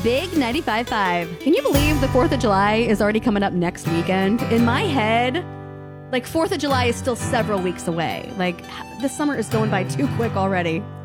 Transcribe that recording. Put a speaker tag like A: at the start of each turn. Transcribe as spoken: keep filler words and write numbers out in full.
A: Big ninety-five point five. Can you believe the fourth of July is already coming up next weekend? In my head, like fourth of July is still several weeks away. Like, this summer is going by too quick already.